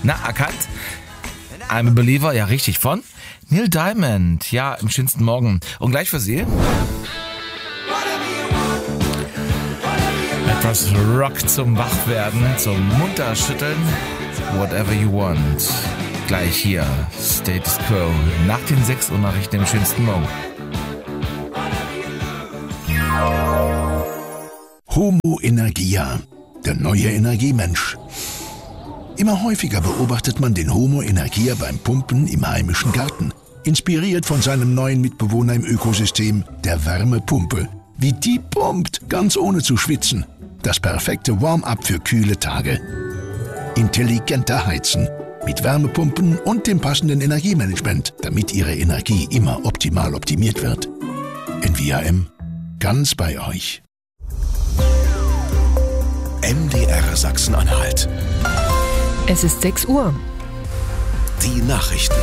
Na, erkannt? I'm a Believer, ja richtig, von Neil Diamond. Ja, im schönsten Morgen. Und gleich für Sie etwas Rock zum Wachwerden, zum Munterschütteln. Whatever you want. Gleich hier, Status Quo. Nach den 6 Uhr Nachrichten im schönsten Morgen. Homo Energia, der neue Energiemensch. Immer häufiger beobachtet man den Homo Energia beim Pumpen im heimischen Garten. Inspiriert von seinem neuen Mitbewohner im Ökosystem, der Wärmepumpe. Wie die pumpt, ganz ohne zu schwitzen. Das perfekte Warm-up für kühle Tage. Intelligenter Heizen. Mit Wärmepumpen und dem passenden Energiemanagement, damit Ihre Energie immer optimal optimiert wird. NVAM, ganz bei euch. MDR Sachsen-Anhalt. Es ist 6 Uhr. Die Nachrichten.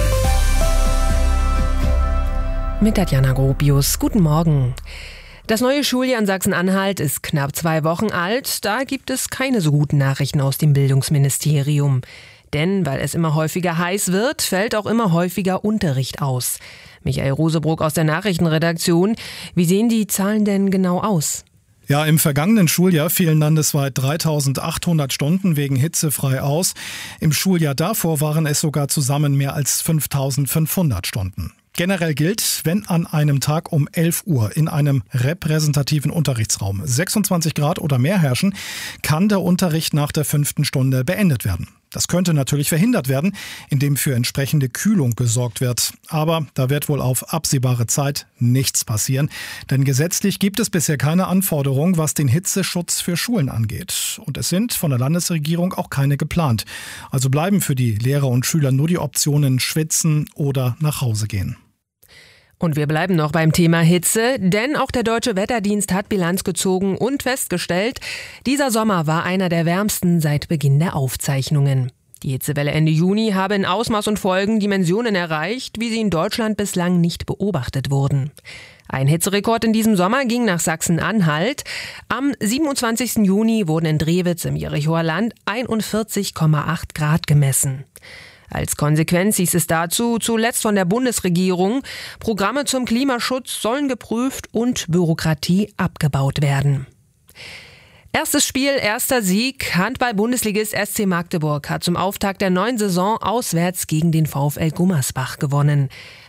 Mit Tatjana Gropius. Guten Morgen. Das neue Schuljahr in Sachsen-Anhalt ist knapp 2 Wochen alt. Da gibt es keine so guten Nachrichten aus dem Bildungsministerium. Denn weil es immer häufiger heiß wird, fällt auch immer häufiger Unterricht aus. Michael Rosebruck aus der Nachrichtenredaktion. Wie sehen die Zahlen denn genau aus? Ja, im vergangenen Schuljahr fielen landesweit 3.800 Stunden wegen Hitze frei aus. Im Schuljahr davor waren es sogar zusammen mehr als 5.500 Stunden. Generell gilt, wenn an einem Tag um 11 Uhr in einem repräsentativen Unterrichtsraum 26 Grad oder mehr herrschen, kann der Unterricht nach der 5. Stunde beendet werden. Das könnte natürlich verhindert werden, indem für entsprechende Kühlung gesorgt wird. Aber da wird wohl auf absehbare Zeit nichts passieren. Denn gesetzlich gibt es bisher keine Anforderung, was den Hitzeschutz für Schulen angeht. Und es sind von der Landesregierung auch keine geplant. Also bleiben für die Lehrer und Schüler nur die Optionen schwitzen oder nach Hause gehen. Und wir bleiben noch beim Thema Hitze, denn auch der Deutsche Wetterdienst hat Bilanz gezogen und festgestellt, dieser Sommer war einer der wärmsten seit Beginn der Aufzeichnungen. Die Hitzewelle Ende Juni habe in Ausmaß und Folgen Dimensionen erreicht, wie sie in Deutschland bislang nicht beobachtet wurden. Ein Hitzerekord in diesem Sommer ging nach Sachsen-Anhalt. Am 27. Juni wurden in Drewitz im Jerichoer Land 41,8 Grad gemessen. Als Konsequenz hieß es dazu zuletzt von der Bundesregierung, Programme zum Klimaschutz sollen geprüft und Bürokratie abgebaut werden. Erstes Spiel, erster Sieg. Handball-Bundesligist SC Magdeburg hat zum Auftakt der neuen Saison auswärts gegen den VfL Gummersbach gewonnen.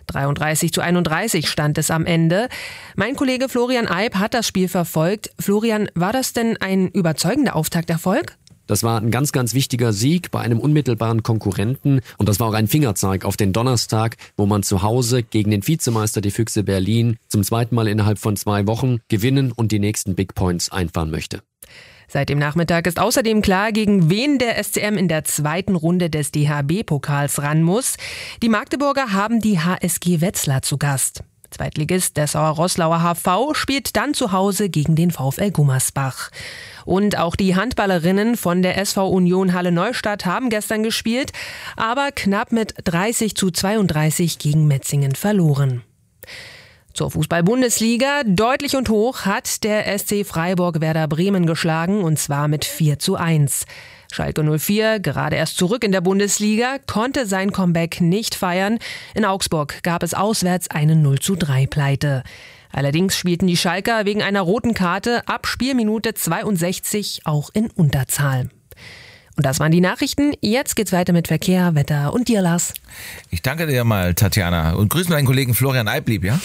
33:31 stand es am Ende. Mein Kollege Florian Eib hat das Spiel verfolgt. Florian, war das denn ein überzeugender Auftakterfolg? Das war ein ganz, ganz wichtiger Sieg bei einem unmittelbaren Konkurrenten und das war auch ein Fingerzeig auf den Donnerstag, wo man zu Hause gegen den Vizemeister die Füchse Berlin zum zweiten Mal innerhalb von 2 Wochen gewinnen und die nächsten Big Points einfahren möchte. Seit dem Nachmittag ist außerdem klar, gegen wen der SCM in der 2. Runde des DHB-Pokals ran muss. Die Magdeburger haben die HSG Wetzlar zu Gast. Zweitligist Dessauer Roßlauer HV spielt dann zu Hause gegen den VfL Gummersbach. Und auch die Handballerinnen von der SV Union Halle Neustadt haben gestern gespielt, aber knapp mit 30:32 gegen Metzingen verloren. Zur Fußball-Bundesliga. Deutlich und hoch hat der SC Freiburg Werder Bremen geschlagen, und zwar mit 4:1. Schalke 04, gerade erst zurück in der Bundesliga, konnte sein Comeback nicht feiern. In Augsburg gab es auswärts eine 0:3-Pleite. Allerdings spielten die Schalker wegen einer roten Karte ab Spielminute 62 auch in Unterzahl. Und das waren die Nachrichten. Jetzt geht's weiter mit Verkehr, Wetter und dir, Lars. Ich danke dir mal, Tatjana. Und grüßen deinen Kollegen Florian Eiblieb, ja?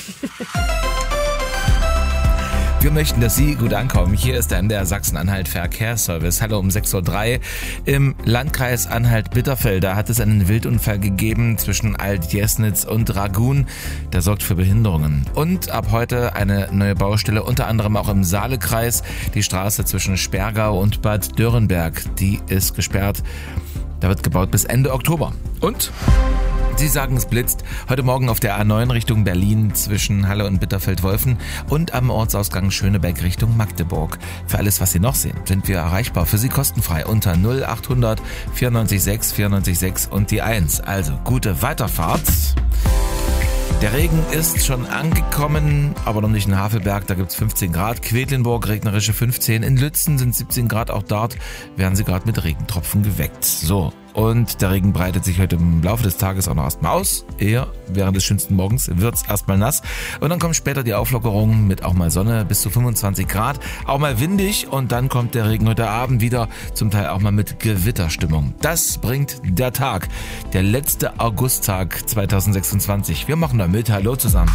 Wir möchten, dass Sie gut ankommen. Hier ist der MDR Sachsen-Anhalt Verkehrsservice. Hallo um 6:03 Uhr. Im Landkreis Anhalt-Bitterfeld, da hat es einen Wildunfall gegeben zwischen Alt-Jesnitz und Ragun. Der sorgt für Behinderungen. Und ab heute eine neue Baustelle, unter anderem auch im Saalekreis. Die Straße zwischen Sperrgau und Bad Dürrenberg, die ist gesperrt. Da wird gebaut bis Ende Oktober. Und Sie sagen, es blitzt. Heute Morgen auf der A9 Richtung Berlin zwischen Halle und Bitterfeld-Wolfen und am Ortsausgang Schönebeck Richtung Magdeburg. Für alles, was Sie noch sehen, sind wir erreichbar. Für Sie kostenfrei unter 0800 94 6 94 6 und die 1. Also gute Weiterfahrt. Der Regen ist schon angekommen, aber noch nicht in Havelberg, da gibt's 15 Grad. Quedlinburg regnerische 15, in Lützen sind 17 Grad, auch dort werden sie gerade mit Regentropfen geweckt. So, und der Regen breitet sich heute im Laufe des Tages auch noch erstmal aus. Eher während des schönsten Morgens wird's erstmal nass und dann kommt später die Auflockerung mit auch mal Sonne bis zu 25 Grad, auch mal windig und dann kommt der Regen heute Abend wieder, zum Teil auch mal mit Gewitterstimmung. Das bringt der Tag, der letzte Augusttag 2026. Wir machen da mit. Hallo zusammen.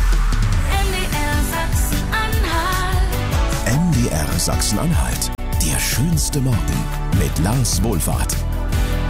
MDR Sachsen-Anhalt. Der schönste Morgen mit Lars Wohlfahrt.